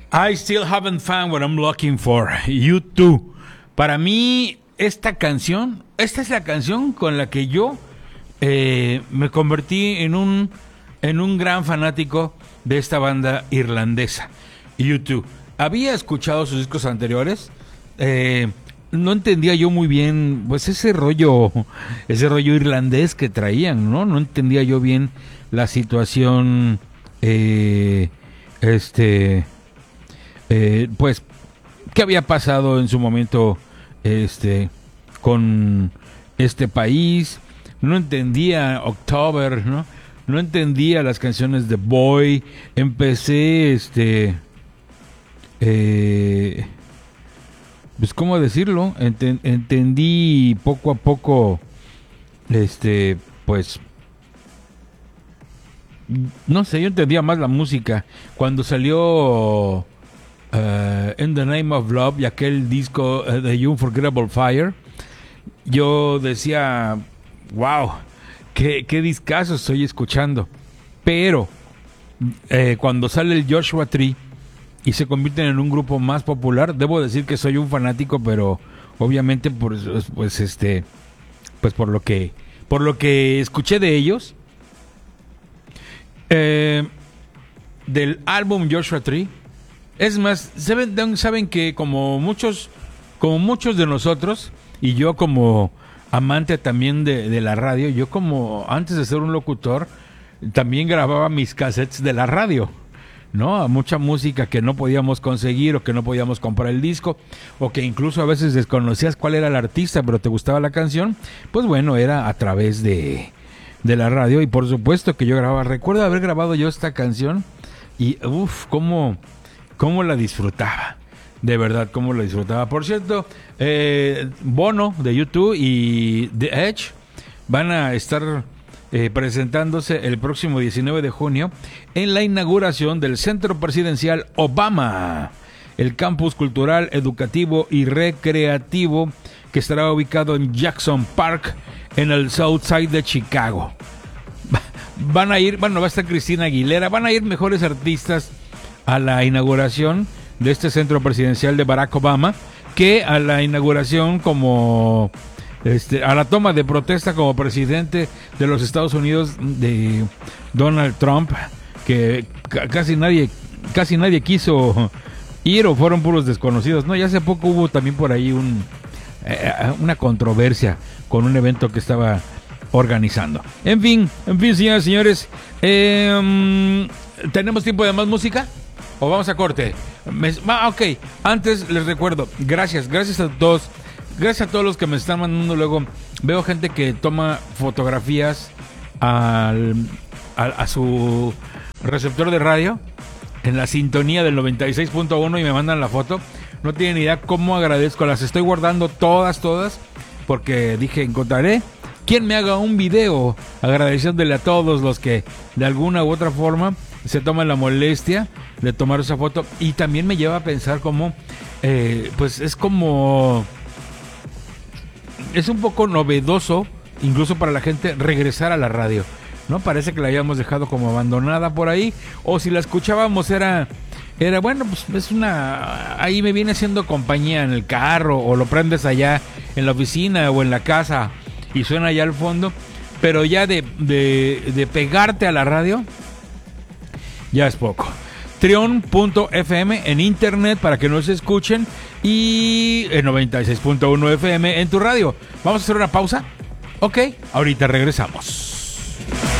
I still haven't found what I'm looking for. You too. Para mí, esta es la canción con la que yo me convertí en un gran fanático de esta banda irlandesa, U2. Había escuchado sus discos anteriores. No entendía yo muy bien, pues ese rollo irlandés que traían, ¿no? No entendía yo bien la situación, pues, qué había pasado en su momento, con este país. No entendía October, ¿no? No entendía las canciones de Boy. Empecé, pues, ¿cómo decirlo? Entendí poco a poco, pues, no sé, yo entendía más la música cuando salió In the Name of Love y aquel disco The Unforgettable Fire. Yo decía, wow, qué discazo estoy escuchando. Pero cuando sale el Joshua Tree y se convierten en un grupo más popular, debo decir que soy un fanático, pero obviamente pues por lo que escuché de ellos, del álbum Joshua Tree. Es más, saben que como muchos de nosotros, y yo como amante también de la radio, yo como antes de ser un locutor también grababa mis cassettes de la radio, ¿no? A mucha música que no podíamos conseguir o que no podíamos comprar el disco, o que incluso a veces desconocías cuál era el artista, pero te gustaba la canción. Pues bueno, era a través de la radio. Y por supuesto que yo recuerdo haber grabado yo esta canción y cómo la disfrutaba. De verdad, cómo la disfrutaba. Por cierto, Bono de U2 y The Edge van a estar presentándose el próximo 19 de junio en la inauguración del Centro Presidencial Obama, el campus cultural, educativo y recreativo que estará ubicado en Jackson Park, en el South Side de Chicago. Va a estar Cristina Aguilera, van a ir mejores artistas a la inauguración de este centro presidencial de Barack Obama que a la inauguración a la toma de protesta como presidente de los Estados Unidos de Donald Trump, que casi nadie quiso ir, o fueron puros desconocidos, ¿no? Ya hace poco hubo también por ahí una controversia con un evento que estaba organizando. En fin, señoras y señores, ¿tenemos tiempo de más música? ¿O vamos a corte? Ok, antes les recuerdo, gracias a todos. Gracias a todos los que me están mandando luego. Veo gente que toma fotografías a su receptor de radio en la sintonía del 96.1 y me mandan la foto. No tienen idea cómo agradezco. Las estoy guardando todas, porque dije, encontraré quien me haga un video agradeciéndole a todos los que de alguna u otra forma se toman la molestia de tomar esa foto. Y también me lleva a pensar cómo, pues es como... Es un poco novedoso, incluso para la gente, regresar a la radio, ¿no? Parece que la habíamos dejado como abandonada por ahí, o si la escuchábamos era bueno, pues ahí me viene haciendo compañía en el carro, o lo prendes allá en la oficina o en la casa y suena allá al fondo, pero ya de pegarte a la radio, ya es poco. Trion.fm en internet para que nos escuchen y en 96.1 FM en tu radio. Vamos a hacer una pausa. Ok, ahorita regresamos.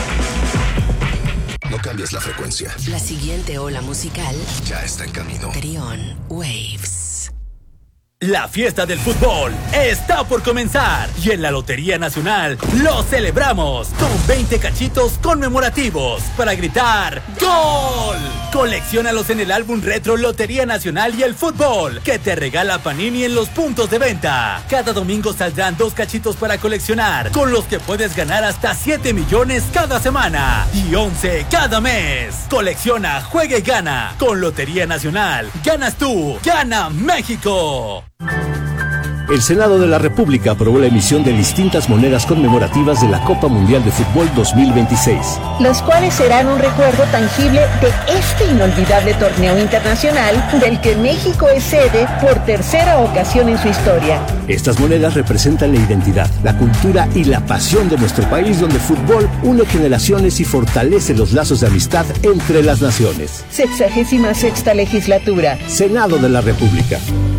No cambies la frecuencia. La siguiente ola musical ya está en camino. Trion Waves. La fiesta del fútbol está por comenzar y en la Lotería Nacional lo celebramos con 20 cachitos conmemorativos para gritar ¡Gol! Colecciónalos en el álbum retro Lotería Nacional y el Fútbol que te regala Panini en los puntos de venta. Cada domingo saldrán 2 cachitos para coleccionar, con los que puedes ganar hasta 7 millones cada semana y 11 cada mes. Colecciona, juega y gana. Con Lotería Nacional, ganas tú, gana México. El Senado de la República aprobó la emisión de distintas monedas conmemorativas de la Copa Mundial de Fútbol 2026. Las cuales serán un recuerdo tangible de este inolvidable torneo internacional del que México es sede por tercera ocasión en su historia. Estas monedas representan la identidad, la cultura y la pasión de nuestro país, donde el fútbol une generaciones y fortalece los lazos de amistad entre las naciones. 66ª legislatura. Senado de la República.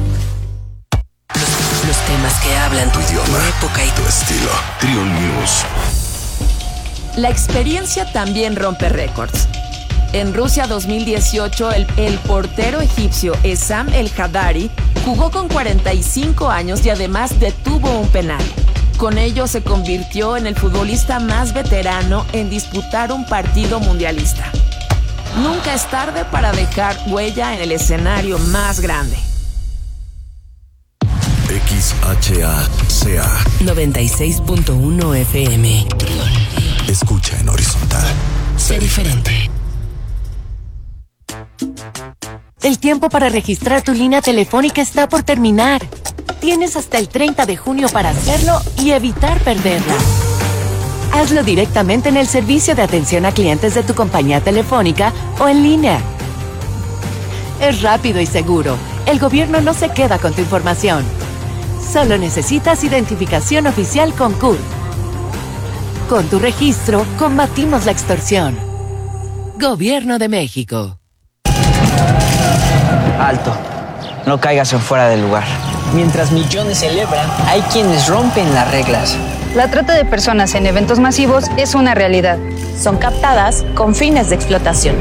Los temas que hablan tu idioma, época y tu estilo. Trion News. La experiencia también rompe récords. En Rusia 2018, el portero egipcio Essam El Hadari jugó con 45 años y además detuvo un penal. Con ello se convirtió en el futbolista más veterano en disputar un partido mundialista. Nunca es tarde para dejar huella en el escenario más grande. XHACA 96.1 FM. Escucha en horizontal. Sé diferente. El tiempo para registrar tu línea telefónica está por terminar. Tienes hasta el 30 de junio para hacerlo y evitar perderla. Hazlo directamente en el servicio de atención a clientes de tu compañía telefónica o en línea. Es rápido y seguro. El gobierno no se queda con tu información. Solo necesitas identificación oficial con CURP. Con tu registro, combatimos la extorsión. Gobierno de México. Alto. No caigas en fuera del lugar. Mientras millones celebran, hay quienes rompen las reglas. La trata de personas en eventos masivos es una realidad. Son captadas con fines de explotación.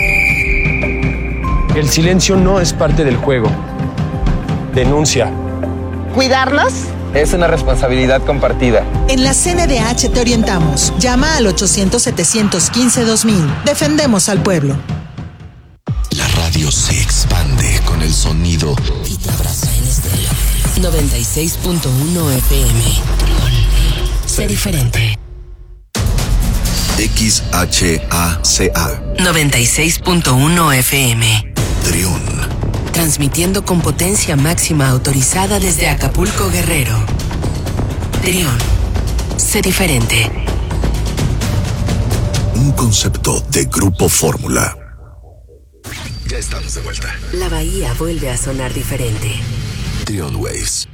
El silencio no es parte del juego. Denuncia. ¿Cuidarlos? Es una responsabilidad compartida. En la CNDH te orientamos. Llama al 800-715-2000. Defendemos al pueblo. La radio se expande con el sonido y te abraza en estéreo. 96.1 FM. Sé diferente. XHACA 96.1 FM. Triun. Transmitiendo con potencia máxima autorizada desde Acapulco, Guerrero. Triun. Sé diferente. Un concepto de Grupo Fórmula. Ya estamos de vuelta. La bahía vuelve a sonar diferente. Trion Waves.